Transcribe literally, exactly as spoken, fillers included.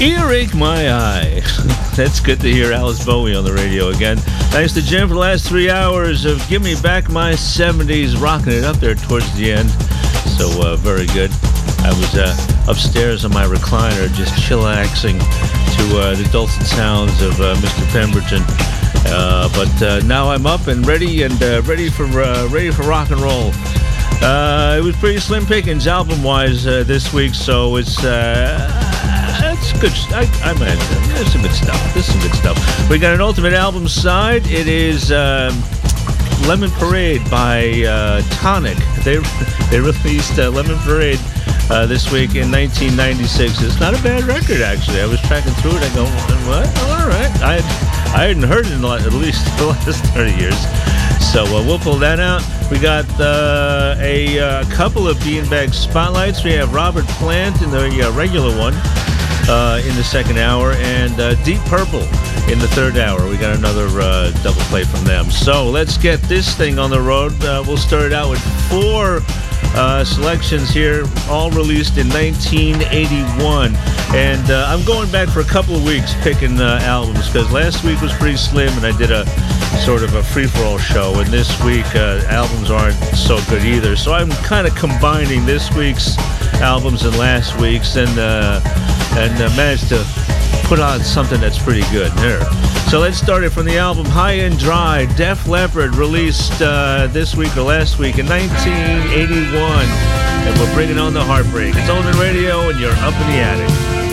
Earache my eye. That's good to hear Alice Bowie on the radio again. Thanks to Jim for the last three hours of Give Me Back My seventies, rocking it up there towards the end. So uh, very good. I was uh, upstairs on my recliner just chillaxing to uh, the dulcet sounds of uh, Mister Pemberton. Uh, but uh, now I'm up and ready and uh, ready for uh, ready for rock and roll. Uh, it was pretty slim pickings album-wise uh, this week, so it's uh, it's good. I, I imagine there's some good stuff. There's some good stuff. We got an ultimate album side. It is um, Lemon Parade by uh, Tonic. They they released uh, Lemon Parade uh, this week in nineteen ninety-six. It's not a bad record, actually. I was tracking through it. I go, what? All right. I I hadn't heard it in at least the last thirty years. So uh, we'll pull that out. We got uh, a uh, couple of Beanbag Spotlights. We have Robert Plant in the uh, regular one uh, in the second hour, and uh, Deep Purple in the third hour. We got another uh, double play from them. So let's get this thing on the road. Uh, we'll start it out with four uh, selections here, all released in nineteen eighty-one. And uh, I'm going back for a couple of weeks picking uh, albums, because last week was pretty slim, and I did a sort of a free-for-all show, and this week uh, albums aren't so good either. So I'm kind of combining this week's albums and last week's, and uh, and uh, managed to put on something that's pretty good here. So let's start it from the album High and Dry. Def Leppard released uh, this week or last week in nineteen eighty-one, and we're bringing on the heartbreak. It's Ultimate Radio, and you're up in the attic.